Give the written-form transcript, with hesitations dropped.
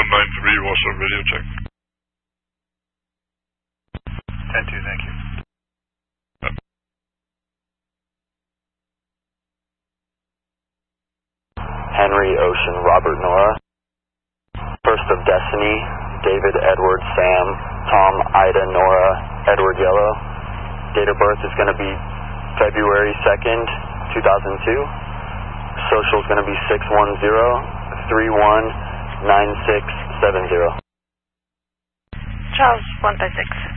193 was a radio check. 10-2, thank you. Henry, Ocean, Robert, Nora. First of Destiny, David, Edward, Sam, Tom, Ida, Nora, Edward, Yellow. Date of birth is going to be February 2nd, 2002. Social is going to be 610-319670. Charles 156.